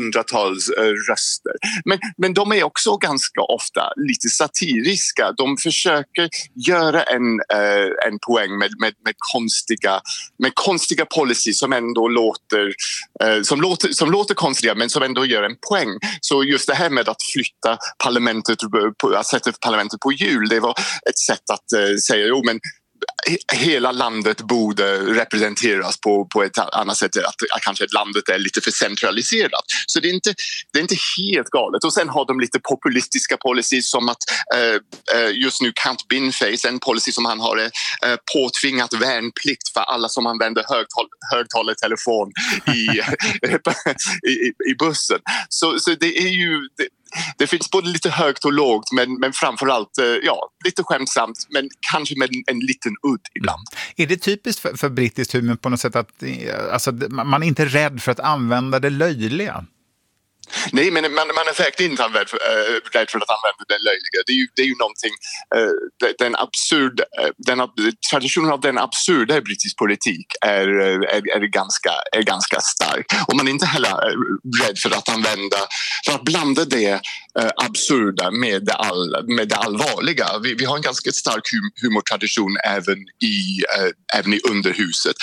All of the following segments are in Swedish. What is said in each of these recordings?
hundratals röster. Men de är också ganska ofta lite satiriska. De försöker göra en poäng med konstiga policy som ändå låter konstiga, men som ändå gör en poäng. Så just det här med att flytta att sätta parlamentet på hjul, det var ett sätt att säga men hela landet borde representeras på ett annat sätt, att kanske landet är lite för centraliserat. Så det är inte helt galet. Och sen har de lite populistiska policies som att just nu Count Binface, en policy som han har, påtvingat värnplikt för alla som använder högtalartelefon i bussen. Så det är ju... Det finns både lite högt och lågt, men framförallt lite skämtsamt, men kanske med en liten udd ibland. Är det typiskt för brittisk humor på något sätt att man är inte rädd för att använda det löjliga? Nej, men man är verkligen inte rädd för att använda det löjliga. Det är ju någonting, traditionen av den absurda i brittisk politik är ganska stark. Och man är inte heller rädd för att blanda det absurda med det allvarliga. Vi har en ganska stark humortradition även i underhuset.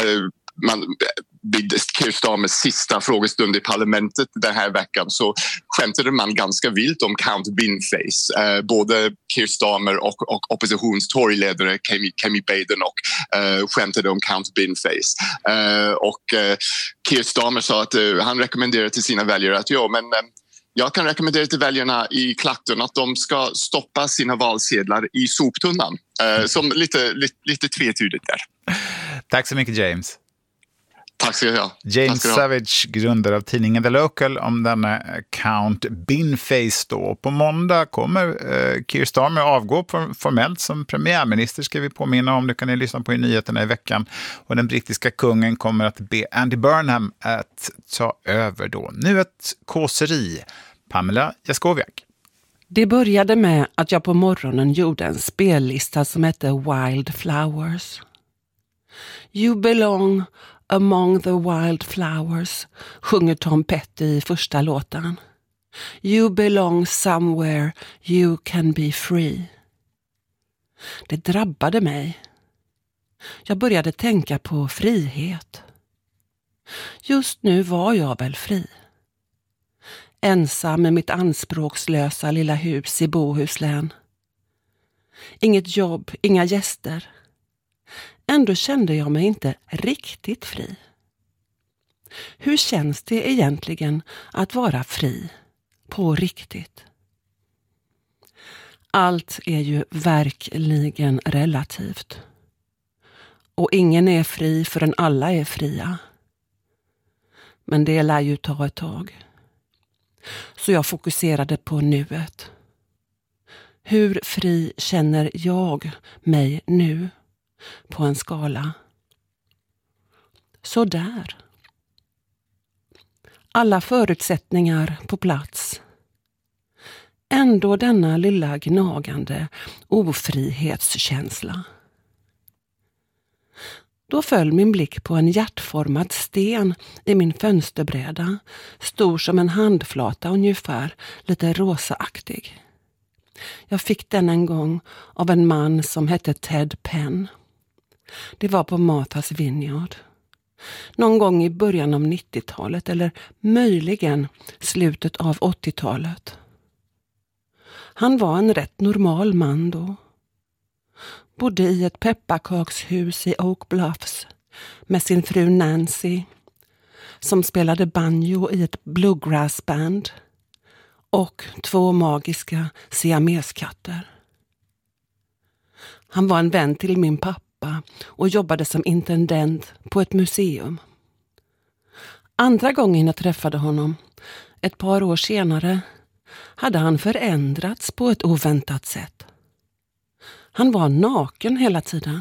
Vid Keir Starmers sista frågestund i parlamentet den här veckan så skämtade man ganska vilt om Count Binface. Både Keir Starmer och oppositions-toryledare Kemi Baden skämtade om Count Binface. Keir Starmer sa att han rekommenderade till sina väljare att jag kan rekommendera till väljarna i Clacton att de ska stoppa sina valsedlar i soptunnan. Som lite tvetydigt där. Tack så mycket, James. Tack ska jag ha. James Savage, grundare av tidningen The Local, om denna Count Binface då. På måndag kommer Keir Starmer avgå formellt som premiärminister, ska vi påminna om. Det kan ni lyssna på i nyheterna i veckan. Och den brittiska kungen kommer att be Andy Burnham att ta över då. Nu ett kåseri. Pamela Jaskowiak. Det började med att jag på morgonen gjorde en spellista som hette Wild Flowers. You belong among the wild flowers, sjunger Tom Petty i första låten. You belong somewhere you can be free. Det drabbade mig. Jag började tänka på frihet. Just nu var jag väl fri. Ensam i mitt anspråkslösa lilla hus i Bohuslän. Inget jobb, inga gäster. Ändå kände jag mig inte riktigt fri. Hur känns det egentligen att vara fri på riktigt? Allt är ju verkligen relativt. Och ingen är fri förrän alla är fria. Men det lär ju ta ett tag. Så jag fokuserade på nuet. Hur fri känner jag mig nu? På en skala. Så där. Alla förutsättningar på plats. Ändå denna lilla gnagande ofrihetskänsla. Då föll min blick på en hjärtformad sten i min fönsterbräda, stor som en handflata ungefär, lite rosaaktig. Jag fick den en gång av en man som hette Ted Penn. Det var på Martha's Vineyard. Någon gång i början av 90-talet eller möjligen slutet av 80-talet. Han var en rätt normal man då. Bodde i ett pepparkakshus i Oak Bluffs med sin fru Nancy som spelade banjo i ett bluegrassband och 2 magiska siameskatter. Han var en vän till min pappa och jobbade som intendent på ett museum. Andra gången jag träffade honom, ett par år senare, hade han förändrats på ett oväntat sätt. Han var naken hela tiden.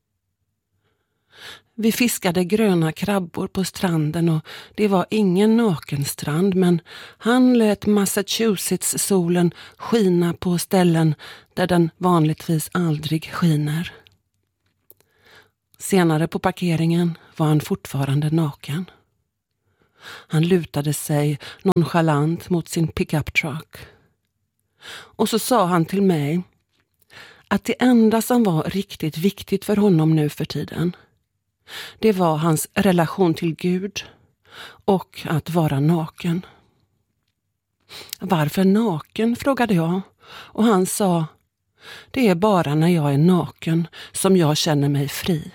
Vi fiskade gröna krabbor på stranden och det var ingen nakenstrand, men han lät Massachusetts-solen skina på ställen där den vanligtvis aldrig skiner. Senare på parkeringen var han fortfarande naken. Han lutade sig nonchalant mot sin pickup truck. Och så sa han till mig att det enda som var riktigt viktigt för honom nu för tiden, det var hans relation till Gud och att vara naken. Varför naken, frågade jag, och han sa: det är bara när jag är naken som jag känner mig fri.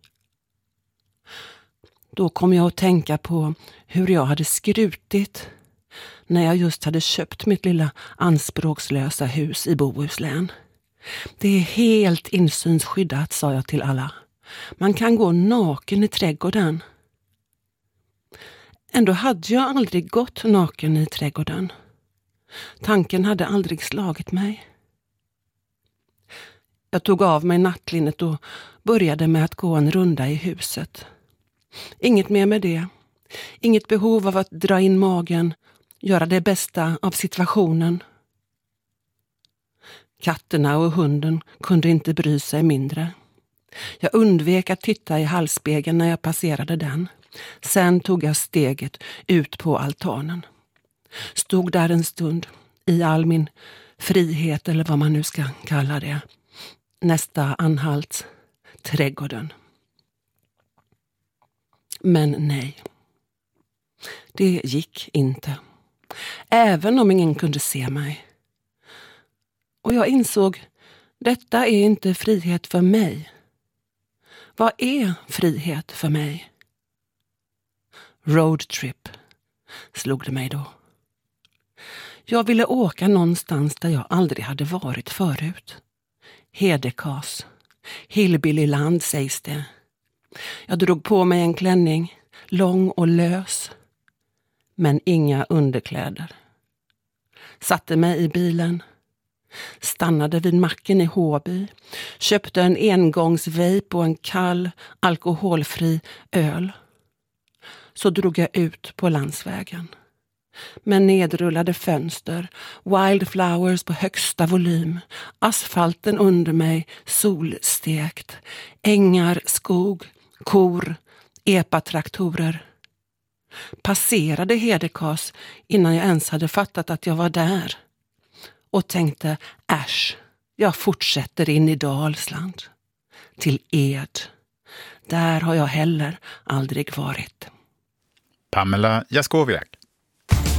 Då kom jag att tänka på hur jag hade skrutit när jag just hade köpt mitt lilla anspråkslösa hus i Bohuslän. Det är helt insynsskyddat, sa jag till alla. Man kan gå naken i trädgården. Ändå hade jag aldrig gått naken i trädgården. Tanken hade aldrig slagit mig. Jag tog av mig nattlinnet och började med att gå en runda i huset. Inget mer med det. Inget behov av att dra in magen, göra det bästa av situationen. Katterna och hunden kunde inte bry sig mindre. Jag undvek att titta i halsspegeln när jag passerade den. Sen tog jag steget ut på altanen. Stod där en stund i all min frihet, eller vad man nu ska kalla det. Nästa anhalt, trädgården. Men nej, det gick inte. Även om ingen kunde se mig. Och jag insåg, detta är inte frihet för mig. Vad är frihet för mig? Roadtrip, slog det mig då. Jag ville åka någonstans där jag aldrig hade varit förut. Hedekas, Hillbillyland sägs det. Jag drog på mig en klänning, lång och lös, men inga underkläder. Satte mig i bilen, stannade vid macken i Håby, köpte en engångsvape och en kall, alkoholfri öl. Så drog jag ut på landsvägen. Med nedrullade fönster, wildflowers på högsta volym, asfalten under mig solstekt, ängar, skog, kor, epatraktorer. Passerade Hedekas innan jag ens hade fattat att jag var där. Och tänkte, äsch, jag fortsätter in i Dalsland. Till Ed. Där har jag heller aldrig varit. Pamela Jaskowiak.